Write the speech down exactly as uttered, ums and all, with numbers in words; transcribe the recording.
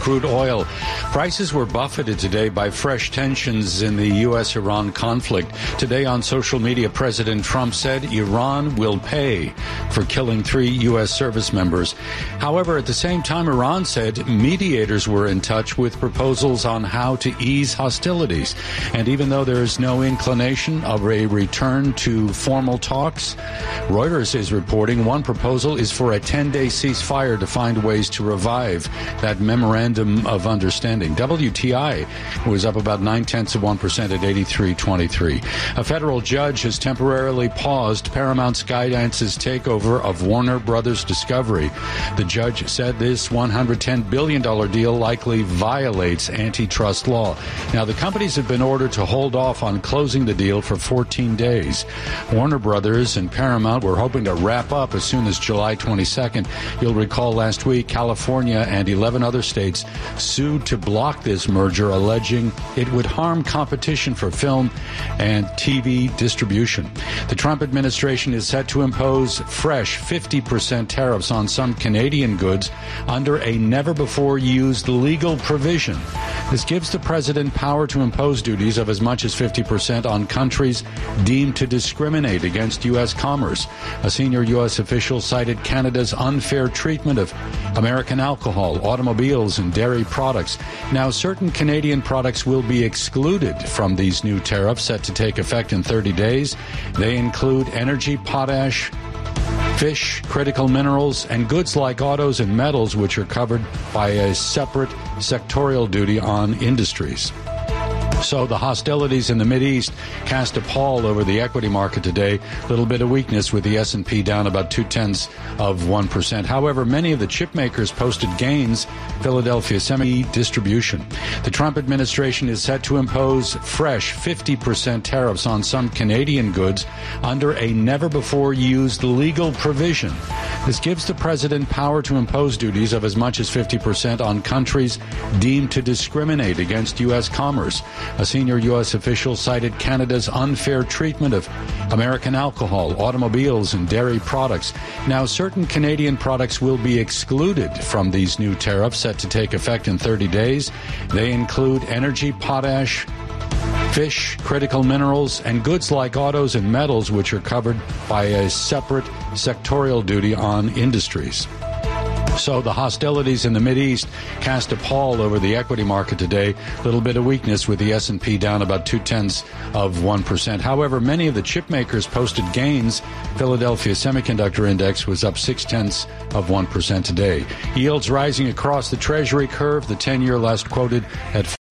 crude oil. Prices were buffeted today by fresh tensions in the U S Iran conflict. Today on social media, President Trump said Iran will pay for killing three U S service members. However, at the same time, Iran said mediators were in touch with proposals on how to ease hostilities. And even though there is no inclination of a return to formal talks, Reuters is reporting one proposal is for a ten-day ceasefire to find ways to revive that memorandum of understanding. W T I was up about nine-tenths of one percent at eighty-three twenty-three. A federal judge has temporarily paused Paramount Skydance's takeover of Warner Brothers Discovery. The judge said this one hundred ten billion dollars deal likely violates antitrust law. Now, the companies have been ordered to hold off on closing the deal for fourteen days. Warner Brothers and Paramount were hoping to wrap up as soon as July twenty-second. You'll recall last week, California and eleven other states sued to block this merger, alleging it would harm competition for film and T V distribution. The Trump administration is set to impose fresh fifty percent tariffs on some Canadian goods under a never-before-used legal provision. This gives the president power to impose duties of as much as fifty percent on countries deemed to discriminate against U S commerce. A senior U S official cited Canada's unfair treatment of American alcohol, automobiles, and dairy products. Now, certain Canadian products will be excluded from these new tariffs set to take effect in thirty days. They include energy, potash, fish, critical minerals, and goods like autos and metals, which are covered by a separate sectorial duty on industries. So the hostilities in the Mideast cast a pall over the equity market today. A little bit of weakness with the S and P down about two-tenths of one percent. However, many of the chip makers posted gains. Philadelphia Semi-Distribution. The Trump administration is set to impose fresh fifty percent tariffs on some Canadian goods under a never-before-used legal provision. This gives the president power to impose duties of as much as fifty percent on countries deemed to discriminate against U S commerce. A senior U S official cited Canada's unfair treatment of American alcohol, automobiles, and dairy products. Now, certain Canadian products will be excluded from these new tariffs set to take effect in thirty days. They include energy, potash, fish, critical minerals, and goods like autos and metals, which are covered by a separate sectorial duty on industries. So the hostilities in the Mideast cast a pall over the equity market today. A little bit of weakness with the S and P down about two-tenths of one percent. However, many of the chip makers posted gains. Philadelphia Semiconductor Index was up six-tenths of one percent today. Yields rising across the Treasury curve. The ten-year last quoted at